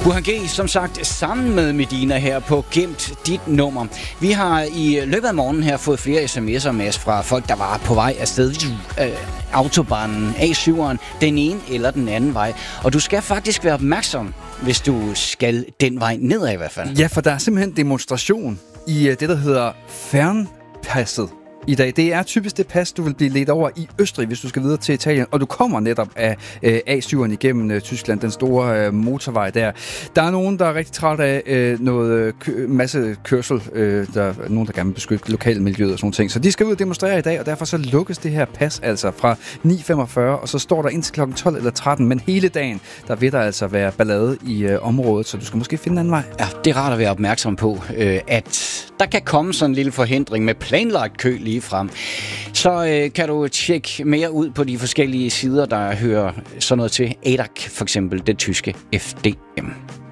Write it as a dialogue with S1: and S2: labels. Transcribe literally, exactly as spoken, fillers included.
S1: Burhan G, som sagt, sammen med Medina her på Gemt dit nummer. Vi har i løbet af morgenen her fået flere sms'er med os fra folk, der var på vej afsted. Øh, autobanen, A syveren, den ene eller den anden vej. Og du skal faktisk være opmærksom, hvis du skal den vej nedad i hvert fald.
S2: Ja, for der er simpelthen demonstration i det, der hedder Fernpasset i dag. Det er typisk det pas, du vil blive ledt over i Østrig, hvis du skal videre til Italien, og du kommer netop af øh, A syveren igennem øh, Tyskland, den store øh, motorvej der. Der er nogen, der er rigtig træt af øh, noget kø- masse kørsel. Øh, der er nogen, der gerne vil beskytte lokalmiljøet og sådan ting. Så de skal ud og demonstrere i dag, og derfor så lukkes det her pas altså fra ni femogfyrre, og så står der indtil klokken tolv eller tretten, men hele dagen, der vil der altså være ballade i øh, området, så du skal måske finde en anden vej.
S1: Ja, det er rart at være opmærksom på, øh, at der kan komme sådan en lille forhindring med planlagt kø lige frem. Så øh, kan du tjekke mere ud på de forskellige sider, der hører sådan noget til. A D A C for eksempel, det tyske F D M.